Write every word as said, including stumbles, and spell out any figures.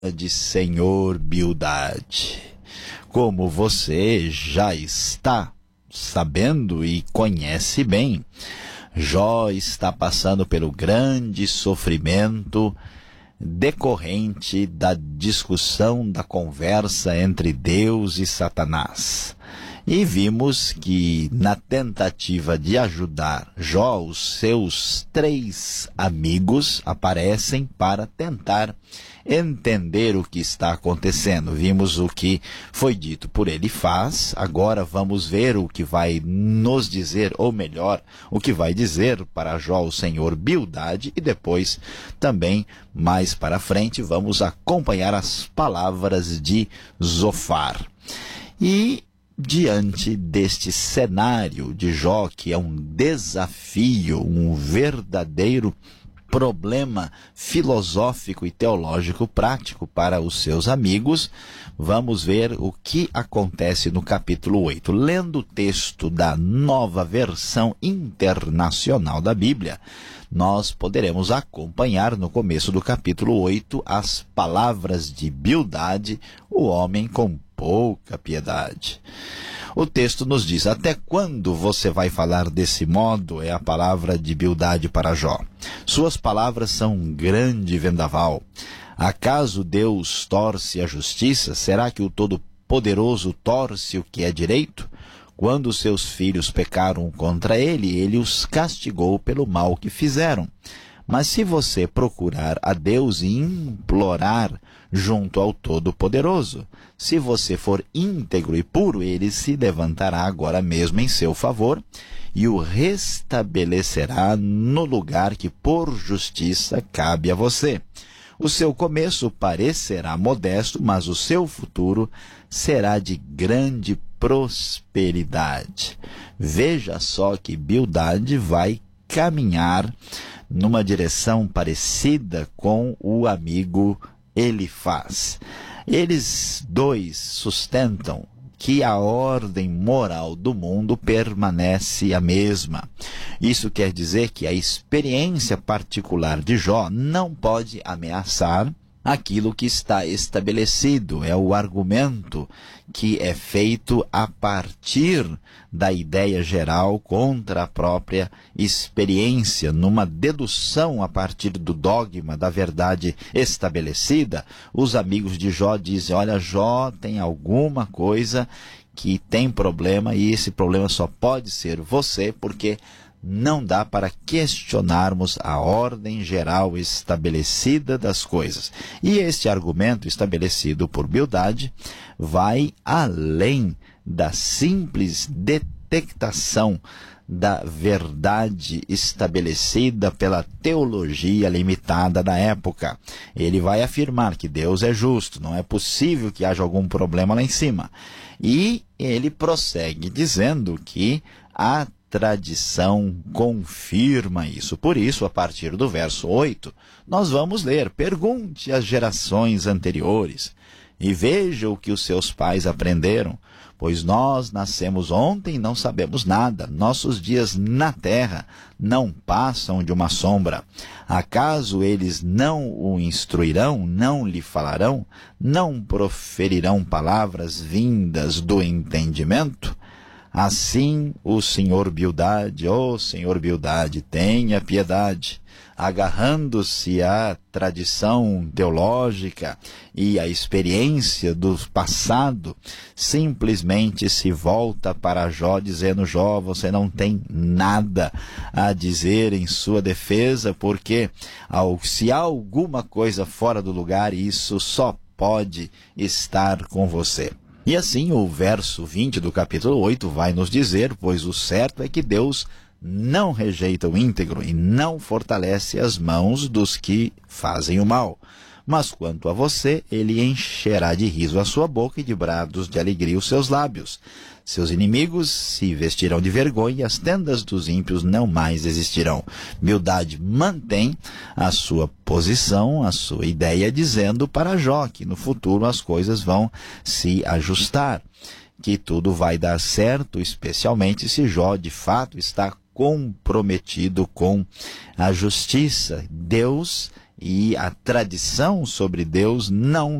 de Senhor Bildade. Como você já está sabendo e conhece bem, Jó está passando pelo grande sofrimento decorrente da discussão, da conversa entre Deus e Satanás. E vimos que na tentativa de ajudar Jó, os seus três amigos aparecem para tentar entender o que está acontecendo. Vimos o que foi dito por Elifaz, agora vamos ver o que vai nos dizer, ou melhor, o que vai dizer para Jó o Senhor Bildade, e depois também, mais para frente, vamos acompanhar as palavras de Zofar. E diante deste cenário de Jó, que é um desafio, um verdadeiro problema filosófico e teológico prático para os seus amigos, vamos ver o que acontece no capítulo oito. Lendo o texto da Nova Versão Internacional da Bíblia, nós poderemos acompanhar no começo do capítulo oito as palavras de Bildade, o homem com pouca piedade. O texto nos diz: até quando você vai falar desse modo? É a palavra de Bildade para Jó. Suas palavras são um grande vendaval. Acaso Deus torce a justiça? Será que o Todo-Poderoso torce o que é direito? Quando seus filhos pecaram contra ele, ele os castigou pelo mal que fizeram. Mas se você procurar a Deus e implorar junto ao Todo-Poderoso, se você for íntegro e puro, ele se levantará agora mesmo em seu favor e o restabelecerá no lugar que por justiça cabe a você. O seu começo parecerá modesto, mas o seu futuro será de grande prosperidade. Veja só que Bildade vai caminhar numa direção parecida com o amigo Elifaz. Eles dois sustentam que a ordem moral do mundo permanece a mesma. Isso quer dizer que a experiência particular de Jó não pode ameaçar aquilo que está estabelecido. É o argumento que é feito a partir da ideia geral contra a própria experiência, numa dedução a partir do dogma da verdade estabelecida. Os amigos de Jó dizem: olha, Jó tem alguma coisa que tem problema, e esse problema só pode ser você, porque não dá para questionarmos a ordem geral estabelecida das coisas. E este argumento estabelecido por Bildade vai além da simples detectação da verdade estabelecida pela teologia limitada da época. Ele vai afirmar que Deus é justo, não é possível que haja algum problema lá em cima. E ele prossegue dizendo que a tradição confirma isso. Por isso, a partir do verso oito, nós vamos ler: pergunte às gerações anteriores e veja o que os seus pais aprenderam, pois nós nascemos ontem e não sabemos nada. Nossos dias na terra não passam de uma sombra. Acaso eles não o instruirão, não lhe falarão, não proferirão palavras vindas do entendimento? Assim o Senhor Bildade, ó Senhor Bildade, tenha piedade, agarrando-se à tradição teológica e à experiência do passado, simplesmente se volta para Jó, dizendo: Jó, você não tem nada a dizer em sua defesa, porque se há alguma coisa fora do lugar, isso só pode estar com você. E assim o verso vinte do capítulo oito vai nos dizer: pois o certo é que Deus não rejeita o íntegro e não fortalece as mãos dos que fazem o mal. Mas quanto a você, ele encherá de riso a sua boca e de brados de alegria os seus lábios. Seus inimigos se vestirão de vergonha e as tendas dos ímpios não mais existirão. Bildade mantém a sua posição, a sua ideia, dizendo para Jó que no futuro as coisas vão se ajustar, que tudo vai dar certo, especialmente se Jó de fato está comprometido com a justiça. Deus e a tradição sobre Deus não